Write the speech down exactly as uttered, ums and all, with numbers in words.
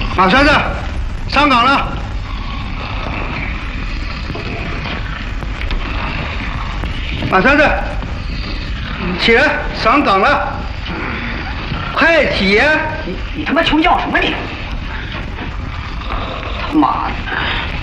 马栓子，上岗了。马栓子，起来，上岗了。快起呀！ 你你他妈穷叫什么你？他妈的！